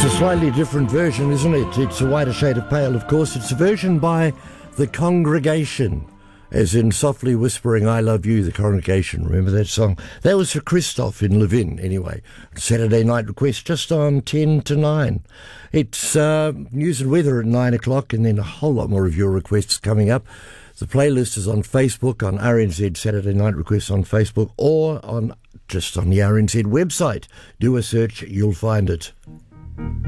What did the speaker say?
A slightly different version, isn't it? It's a whiter shade of pale, of course. It's a version by The Congregation, as in softly whispering, I love you, The Congregation. Remember that song? That was for Christoph in Levin, anyway. Saturday night request just on 10 to 9. It's news and weather at 9 o'clock, and then a whole lot more of your requests coming up. The playlist is on Facebook, on RNZ Saturday Night Requests on Facebook, or just on the RNZ website. Do a search, you'll find it.